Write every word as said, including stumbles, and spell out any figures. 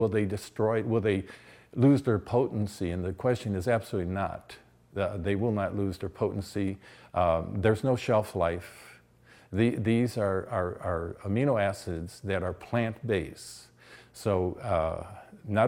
Will they destroy, will they lose their potency? And the question is absolutely not. Uh, they will not lose their potency. Um, there's no shelf life. The, these are, are, are amino acids that are plant-based. So uh, not